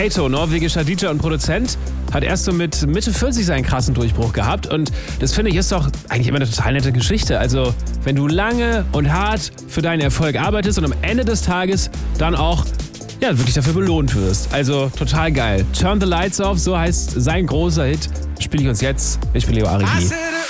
Kato, norwegischer DJ und Produzent, hat erst so mit Mitte 40 seinen krassen Durchbruch gehabt. Und das finde ich ist doch eigentlich immer eine total nette Geschichte. Also wenn du lange und hart für deinen Erfolg arbeitest und am Ende des Tages dann auch wirklich dafür belohnt wirst. Also total geil. Turn the Lights Off, so heißt sein großer Hit. Spiele ich uns jetzt. Ich bin Leo Ari.